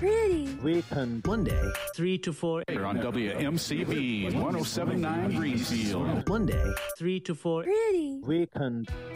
Pretty. Weekend. Monday, 3 to 4. On WMCB 1079 Greenfield. Monday, 3 to 4. Pretty. Weekend.